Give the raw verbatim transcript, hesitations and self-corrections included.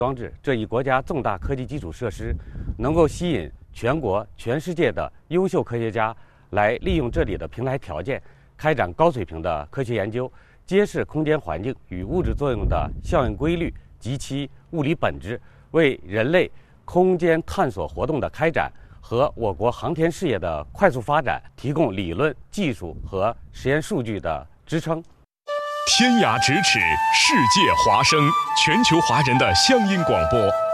装置这一国家重大科技基础设施，能够吸引全国、全世界的优秀科学家来利用这里的平台条件，开展高水平的科学研究，揭示空间环境与物质作用的效应规律及其物理本质，为人类空间探索活动的开展和我国航天事业的快速发展提供理论、技术和实验数据的支撑。 天涯咫尺，世界华声，全球华人的乡音广播。